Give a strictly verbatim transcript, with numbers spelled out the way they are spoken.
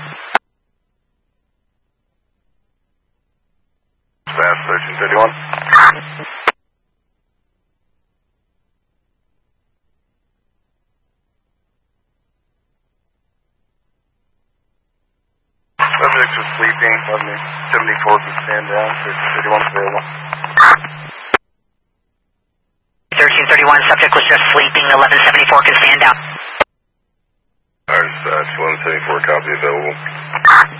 Fast thirteen thirty-one. Subjects are sleeping. eleven seventy-four can stand down. thirteen thirty-one available. thirteen thirty-one, subject was just sleeping. eleven seventy-four can stand down. Ours, uh, eleven seventy-four, copy available.